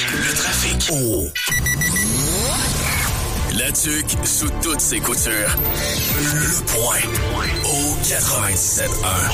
Le trafic. Oh. La tuque sous toutes ses coutures. Le point. Au 97.1.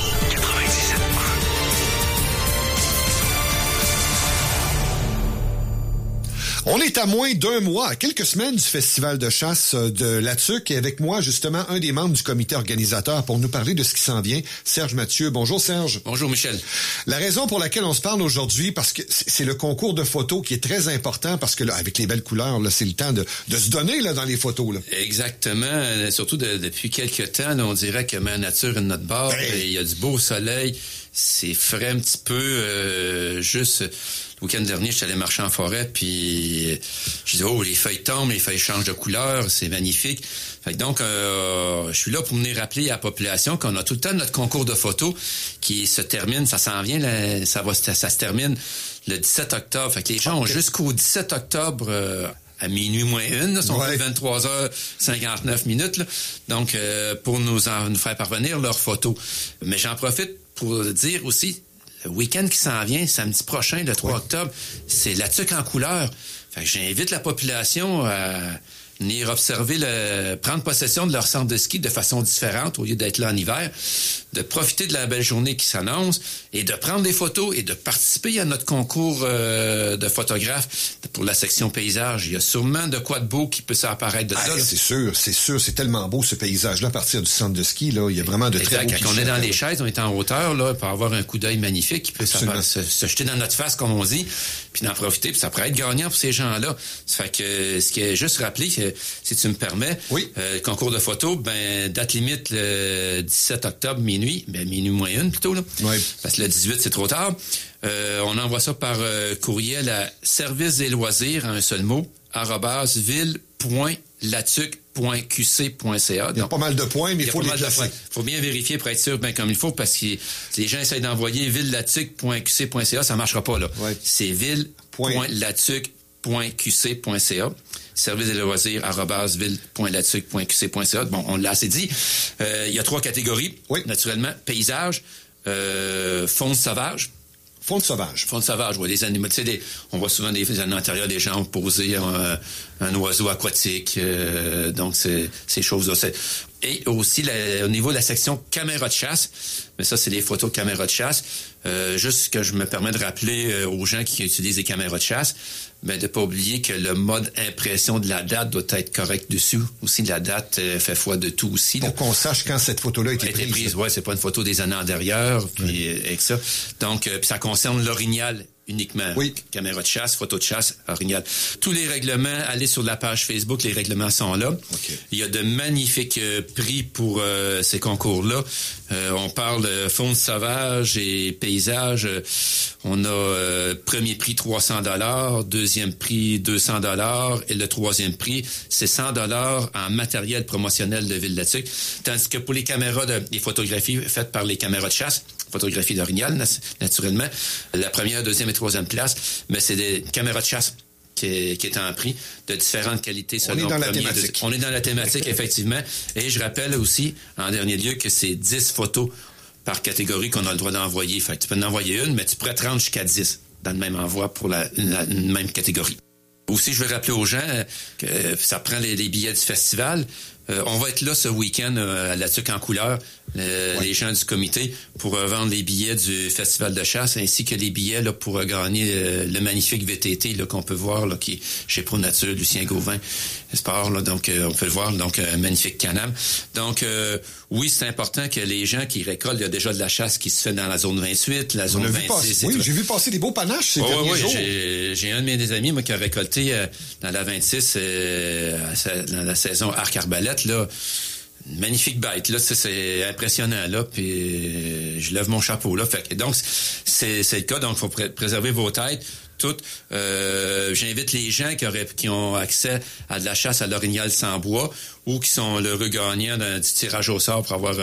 On est à moins d'un mois, à quelques semaines du festival de chasse de La Tuque, et avec moi, justement, un des membres du comité organisateur pour nous parler de ce qui s'en vient, Serge Mathieu. Bonjour, Serge. Bonjour, Michel. La raison pour laquelle on se parle aujourd'hui, parce que c'est le concours de photos qui est très important, parce que là, avec les belles couleurs, là, c'est le temps de se donner là dans les photos. Là. Exactement. Surtout depuis quelques temps, là, on dirait que ma nature est de notre bord. Il y a du beau soleil. C'est frais un petit peu. Juste... Le week-end dernier, je suis allé marcher en forêt, puis je disais, oh, les feuilles tombent, les feuilles changent de couleur, c'est magnifique. Fait que donc, je suis là pour venir rappeler à la population qu'on a tout le temps notre concours de photos qui se termine, ça s'en vient, là, ça se termine le 17 octobre. Fait que les gens ont jusqu'au 17 octobre... à minuit moins une, là, sont 23h59 minutes, là. Donc, pour nous faire parvenir leurs photos. Mais j'en profite pour dire aussi, le week-end qui s'en vient, samedi prochain, le 3 octobre, c'est la tuque en couleur. Fait que j'invite la population à venir observer, prendre possession de leur centre de ski de façon différente au lieu d'être là en hiver, de profiter de la belle journée qui s'annonce et de prendre des photos et de participer à notre concours de photographes pour la section paysage. Il y a sûrement de quoi de beau qui peut s'apparaître de ça. C'est sûr, c'est tellement beau ce paysage-là à partir du centre de ski. Là, il y a vraiment de très beaux Quand on est dans les chaises, on est en hauteur, là, pour avoir un coup d'œil magnifique qui peut se jeter dans notre face, comme on dit, puis d'en profiter, puis ça pourrait être gagnant pour ces gens-là. Ça fait que ce qui est juste rappelé, si tu me permets, le concours de photos, date limite le 17 octobre, minuit moins une plutôt, là. Oui. Parce que le 18, c'est trop tard. On envoie ça par courriel à service des loisirs, en un seul mot, @ville.latuc.qc.ca. Il y a pas mal de points, mais il faut les placer. Il faut bien vérifier pour être sûr, comme il faut, parce que si les gens essayent d'envoyer ville.latuc.qc.ca, ça marchera pas, là. Ouais. C'est ville.latuc.qc.ca. Service des loisirs, @ville.latuc.qc.ca. Bon, on l'a assez dit. Il y a 3 catégories. Oui. Naturellement, paysage, faune sauvage. Faune sauvage. Faune sauvage, oui. Les animaux, tu sais, on voit souvent des années antérieures, des gens poser un oiseau aquatique. Donc, ces choses-là. Et aussi, au niveau de la section caméra de chasse, mais ça, c'est les photos de caméra de chasse. Juste que je me permets de rappeler aux gens qui utilisent les caméras de chasse, de pas oublier que le mode impression de la date doit être correct dessus. Aussi, la date fait foi de tout aussi. Pour qu'on sache quand cette photo-là a été prise. Ouais, c'est pas une photo des années antérieures, puis avec ça. Donc, puis ça concerne l'orignal uniquement. Oui. Caméra de chasse, photo de chasse, orignal. Tous les règlements, allez sur la page Facebook, les règlements sont là. Okay. Il y a de magnifiques prix pour ces concours-là. On parle de faune sauvage et paysage. On a premier prix $300, deuxième prix $200 et le troisième prix, c'est $100 en matériel promotionnel de Ville-la-Tuque. Tandis que pour les caméras, les photographies faites par les caméras de chasse, photographie d'orignal, naturellement, la première, deuxième et troisième place, mais c'est des caméras de chasse qui est en prix de différentes qualités. On est dans la thématique. On est dans la thématique, effectivement. Et je rappelle aussi, en dernier lieu, que c'est 10 photos par catégorie qu'on a le droit d'envoyer. Fait que tu peux en envoyer une, mais tu pourrais te rendre jusqu'à 10 dans le même envoi pour la même catégorie. Aussi, je veux rappeler aux gens que ça prend les billets du festival. On va être là ce week-end à la Tuque en couleur, les gens du comité, pour vendre les billets du festival de chasse, ainsi que les billets là, pour gagner le magnifique VTT là, qu'on peut voir, là, qui est chez Pro Nature, Lucien Gauvin Sport. Là, donc, on peut le voir, donc un magnifique canam. Donc, oui, c'est important que les gens qui récoltent, il y a déjà de la chasse qui se fait dans la zone 28, la zone 26. Oui, j'ai vu passer des beaux panaches ces derniers jours. J'ai un de mes amis moi, qui a récolté dans la 26, dans la saison arc-arbalète, là, une magnifique bête, là, c'est impressionnant, là, puis je lève mon chapeau, là. Fait que, donc, c'est le cas, donc, il faut préserver vos têtes. Toutes. J'invite les gens qui ont accès à de la chasse à l'orignal sans bois ou qui sont l'heureux gagnant du tirage au sort pour avoir